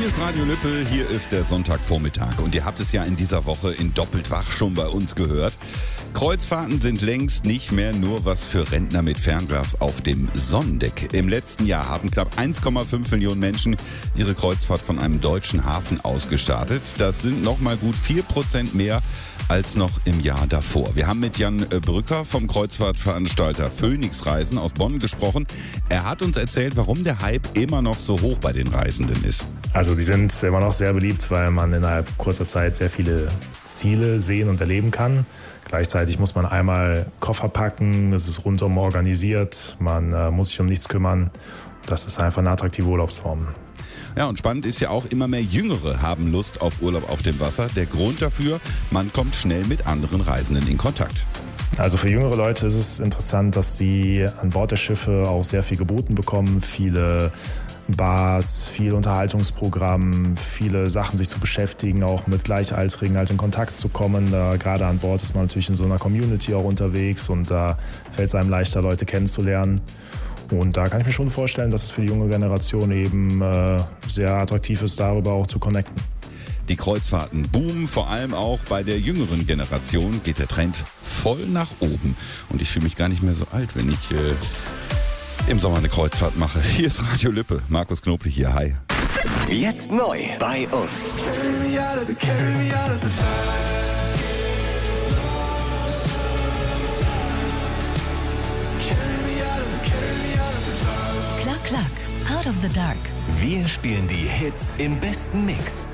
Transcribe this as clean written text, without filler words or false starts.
Hier ist Radio Lippe, hier ist der Sonntagvormittag und ihr habt es ja in dieser Woche in Doppelt wach schon bei uns gehört. Kreuzfahrten sind längst nicht mehr nur was für Rentner mit Fernglas auf dem Sonnendeck. Im letzten Jahr haben knapp 1,5 Millionen Menschen ihre Kreuzfahrt von einem deutschen Hafen aus gestartet. Das sind nochmal gut 4% mehr als noch im Jahr davor. Wir haben mit Jan Brücker vom Kreuzfahrtveranstalter Phoenix Reisen aus Bonn gesprochen. Er hat uns erzählt, warum der Hype immer noch so hoch bei den Reisenden ist. Also die sind immer noch sehr beliebt, weil man innerhalb kurzer Zeit sehr viele Ziele sehen und erleben kann. Gleichzeitig muss man einmal Koffer packen, es ist rundum organisiert, man muss sich um nichts kümmern. Das ist einfach eine attraktive Urlaubsform. Ja, und spannend ist ja auch, immer mehr Jüngere haben Lust auf Urlaub auf dem Wasser. Der Grund dafür, man kommt schnell mit anderen Reisenden in Kontakt. Also für jüngere Leute ist es interessant, dass sie an Bord der Schiffe auch sehr viel geboten bekommen. Viele Bars, viel Unterhaltungsprogramm, viele Sachen sich zu beschäftigen, auch mit Gleichaltrigen halt in Kontakt zu kommen. Gerade an Bord ist man natürlich in so einer Community auch unterwegs und da fällt es einem leichter, Leute kennenzulernen. Und da kann ich mir schon vorstellen, dass es für die junge Generation eben sehr attraktiv ist, darüber auch zu connecten. Die Kreuzfahrten boomen, vor allem auch bei der jüngeren Generation geht der Trend voll nach oben. Und ich fühle mich gar nicht mehr so alt, wenn ich im Sommer eine Kreuzfahrt mache. Hier ist Radio Lippe, Markus Knobli hier, hi. Jetzt neu bei uns. Klack, klack, out of the dark. Wir spielen die Hits im besten Mix.